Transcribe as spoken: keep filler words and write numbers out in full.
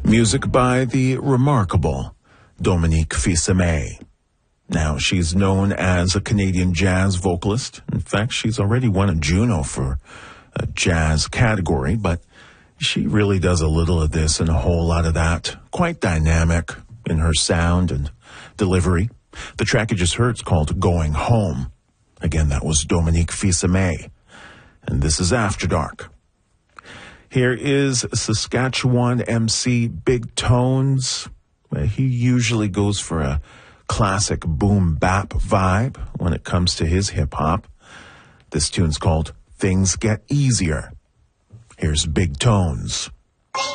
Music by the remarkable Dominique Fils-Aimé. Now, she's known as a Canadian jazz vocalist. In fact, she's already won a Juno for a jazz category, but she really does a little of this and a whole lot of that. Quite dynamic in her sound and delivery. The track you just heard is called Going Home. Again, that was Dominique Fils-Aimé. And this is After Dark. Here is Saskatchewan M C Big Tones. He usually goes for a classic boom bap vibe when it comes to his hip-hop. This tune's called Things Get Easier. Here's Big Tones.